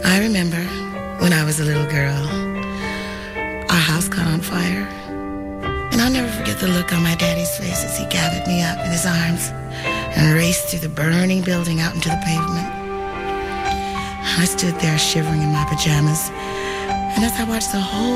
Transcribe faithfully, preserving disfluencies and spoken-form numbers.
I remember when I was a little girl, our house caught on fire. And I'll never forget the look on my daddy's face as he gathered me up in his arms and raced through the burning building out into the pavement. I stood there shivering in my pajamas, and as I watched the whole